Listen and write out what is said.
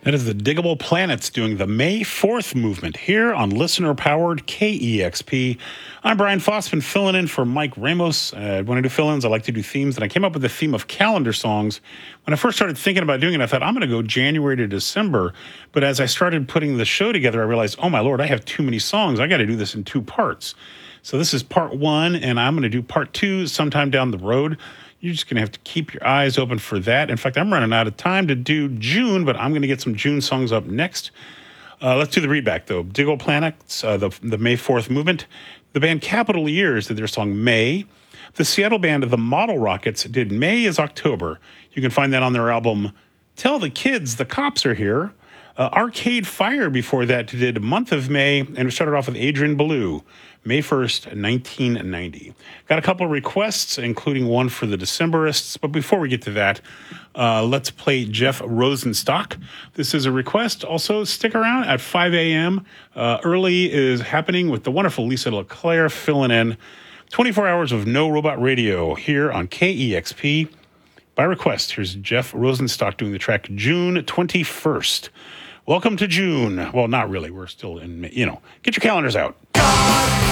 That is the Diggable Planets doing the May 4th movement here on listener-powered KEXP. I'm Brian Fossman, filling in for Mike Ramos. When I do fill-ins, I like to do themes, and I came up with the theme of calendar songs. When I first started thinking about doing it, I thought, I'm going to go January to December. But as I started putting the show together, I realized, oh, my Lord, I have too many songs. I got to do this in two parts. So this is part one, and I'm going to do part two sometime down the road. You're just going to have to keep your eyes open for that. In fact, I'm running out of time to do June, but I'm going to get some June songs up next. Let's do the readback, though. Diggable Planets, the May 4th movement. The band Capital Years did their song May. The Seattle band The Model Rockets did May is October. You can find that on their album Tell the Kids the Cops Are Here. Arcade Fire before that did Month of May, and we started off with Adrian Belew, May 1st, 1990. Got a couple of requests, including one for the Decemberists, but before we get to that, let's play Jeff Rosenstock. This is a request. Also, stick around at 5 a.m. Early is happening with the wonderful Lisa LeClaire filling in 24 hours of No Robot Radio here on KEXP. By request, here's Jeff Rosenstock doing the track June 21st. Welcome to June. Well, not really. We're still in May. Get your calendars out.